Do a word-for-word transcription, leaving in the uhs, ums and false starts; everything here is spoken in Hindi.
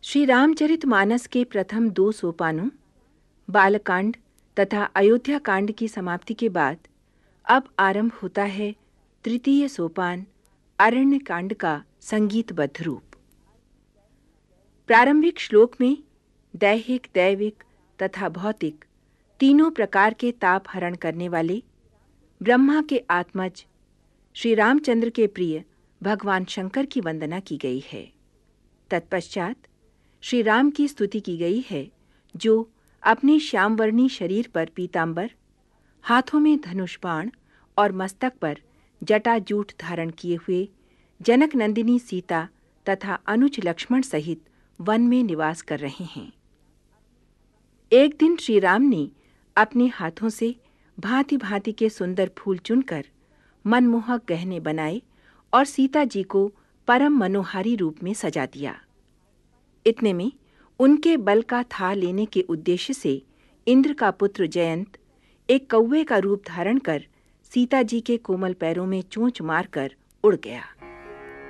श्री रामचरितमानस के प्रथम दो सोपानों बालकांड तथा अयोध्या कांड की समाप्ति के बाद अब आरंभ होता है तृतीय सोपान अरण्य कांड का संगीतबद्ध रूप। प्रारंभिक श्लोक में दैहिक, दैविक तथा भौतिक तीनों प्रकार के ताप हरण करने वाले ब्रह्मा के आत्मज श्री रामचंद्र के प्रिय भगवान शंकर की वंदना की गई है। तत्पश्चात श्री राम की स्तुति की गई है, जो अपने श्यामवर्णी शरीर पर पीतांबर, हाथों में धनुष बाण और मस्तक पर जटाजूट धारण किए हुए जनक नंदिनी सीता तथा अनुज लक्ष्मण सहित वन में निवास कर रहे हैं। एक दिन श्री राम ने अपने हाथों से भांति भांति के सुंदर फूल चुनकर मनमोहक गहने बनाए और सीता जी को परम मनोहारी रूप में सजा दिया। इतने में उनके बल का था लेने के उद्देश्य से इंद्र का पुत्र जयंत एक कौवे का रूप धारण कर सीता जी के कोमल पैरों में चोंच मारकर उड़ गया।